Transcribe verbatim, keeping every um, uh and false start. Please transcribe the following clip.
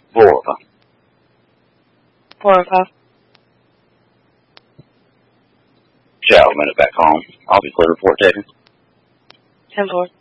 Four or five. Four or five. Shower minute back home. I'll be clear report taken. Ten four.